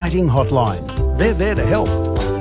fighting hotline. They're there to help.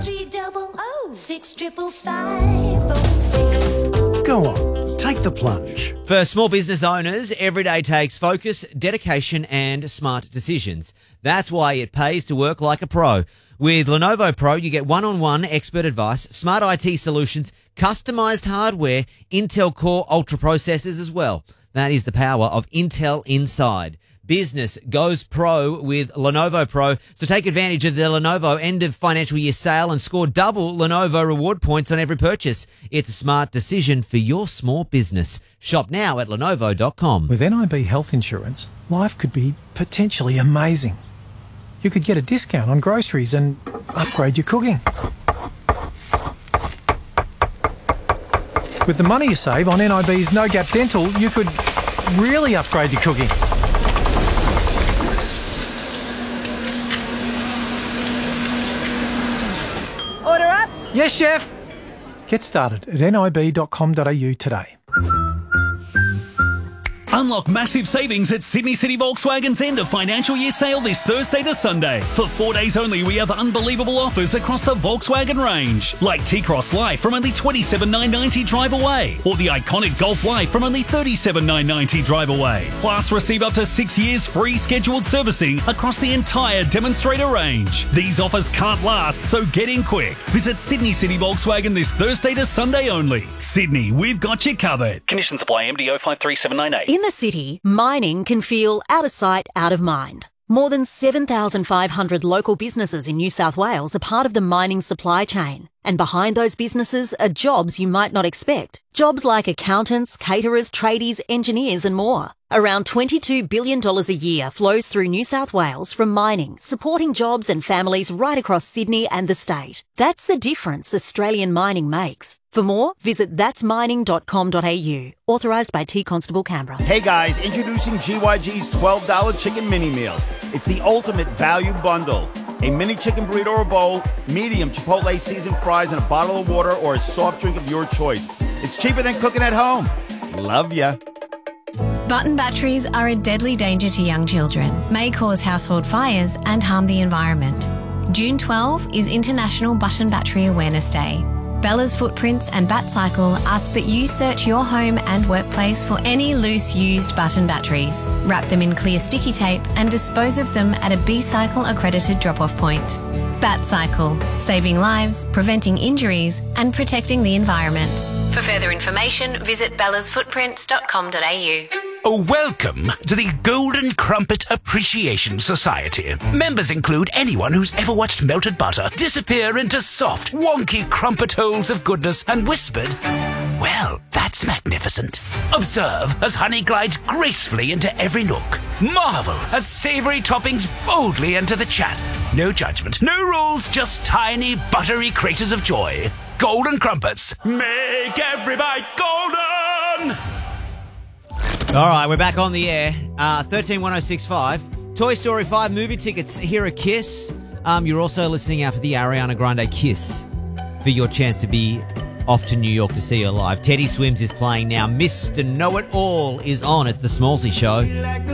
300-65506. Go on, take the plunge. For small business owners, every day takes focus, dedication and smart decisions. That's why it pays to work like a pro. With Lenovo Pro, you get one-on-one expert advice, smart IT solutions, customized hardware, Intel Core Ultra processors as well. That is the power of Intel Inside. Business goes pro with Lenovo Pro. So take advantage of the Lenovo end of financial year sale and score double Lenovo reward points on every purchase. It's a smart decision for your small business. Shop now at Lenovo.com. With NIB Health Insurance, life could be potentially amazing. You could get a discount on groceries and upgrade your cooking. With the money you save on NIB's No Gap Dental, you could really upgrade your cooking. Order up. Yes, chef. Get started at nib.com.au today. Unlock massive savings at Sydney City Volkswagen's end of financial year sale this Thursday to Sunday. For 4 days only, we have unbelievable offers across the Volkswagen range. Like T-Cross Life from only $27,990 drive away. Or the iconic Golf Life from only $37,990 drive away. Plus, receive up to 6 years free scheduled servicing across the entire demonstrator range. These offers can't last, so get in quick. Visit Sydney City Volkswagen this Thursday to Sunday only. Sydney, we've got you covered. Conditions apply. MDO 53798. In the city, mining can feel out of sight, out of mind. More than 7,500 local businesses in New South Wales are part of the mining supply chain. And behind those businesses are jobs you might not expect. Jobs like accountants, caterers, tradies, engineers and more. Around $22 billion a year flows through New South Wales from mining, supporting jobs and families right across Sydney and the state. That's the difference Australian mining makes. For more, visit that'smining.com.au. Authorised by T Constable Canberra. Hey guys, introducing GYG's $12 chicken mini meal. It's the ultimate value bundle. A mini chicken burrito or bowl, medium Chipotle seasoned fries and a bottle of water or a soft drink of your choice. It's cheaper than cooking at home. Love ya. Button batteries are a deadly danger to young children, may cause household fires and harm the environment. June 12 is International Button Battery Awareness Day. Bella's Footprints and BatCycle ask that you search your home and workplace for any loose used button batteries, wrap them in clear sticky tape and dispose of them at a B-Cycle accredited drop-off point. BatCycle, saving lives, preventing injuries and protecting the environment. For further information, visit bellasfootprints.com.au. Welcome to the Golden Crumpet Appreciation Society. Members include anyone who's ever watched melted butter disappear into soft, wonky crumpet holes of goodness and whispered, "Well, that's magnificent." Observe as honey glides gracefully into every nook. Marvel as savoury toppings boldly enter the chat. No judgment, no rules, just tiny, buttery craters of joy. Golden Crumpets. Make every bite golden! All right, we're back on the air. 131065. Toy Story 5 movie tickets. Hear a kiss. You're also listening out for the Ariana Grande Kiss for your chance to be off to New York to see her live. Teddy Swims is playing now. Mr. Know-It-All is on. It's the Smallsy Show.